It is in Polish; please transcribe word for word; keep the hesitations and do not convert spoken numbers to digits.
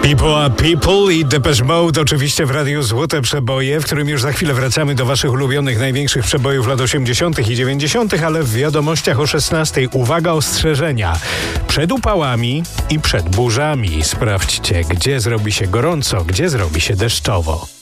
People are people i Depeche Mode oczywiście w Radiu Złote Przeboje, w którym już za chwilę wracamy do waszych ulubionych, największych przebojów lat osiemdziesiątych i dziewięćdziesiątych, ale w wiadomościach o szesnastej uwaga, ostrzeżenia. Przed upałami i przed burzami. Sprawdźcie, gdzie zrobi się gorąco, gdzie zrobi się deszczowo.